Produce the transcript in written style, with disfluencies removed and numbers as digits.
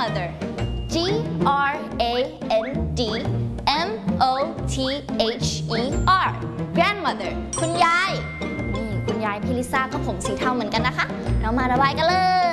grandmother Grandmother grandmother คุณยายนี่คุณยายพี่ลิซ่าก็ผมสีเทาเหมือนกันนะคะเรามาระบายกันเลย